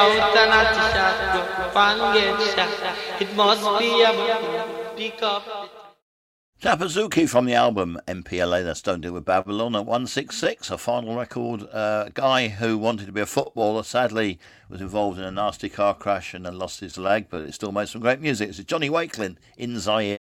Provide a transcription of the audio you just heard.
It must be a pick up. Tapazuki from the album MPLA, that's Don't Deal with Babylon, at 166, a final record. A guy who wanted to be a footballer, sadly was involved in a nasty car crash and then lost his leg, but it still made some great music. It's Johnny Wakelin in Zaire.